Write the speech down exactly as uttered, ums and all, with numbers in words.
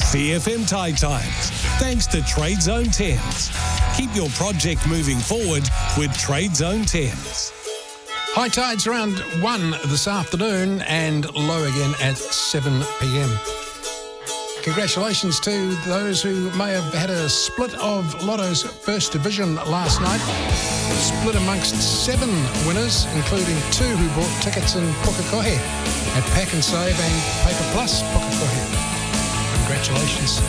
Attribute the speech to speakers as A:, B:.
A: B F M Tide Times, thanks to Trade Zone Thames. Keep your project moving forward with Trade Zone Thames.
B: High tides around one this afternoon and low again at seven p.m. Congratulations to those who may have had a split of Lotto's First Division last night. Split amongst seven winners, including two who bought tickets in Pukekohe at Pack and Save and Paper Plus Pukekohe. Congratulations.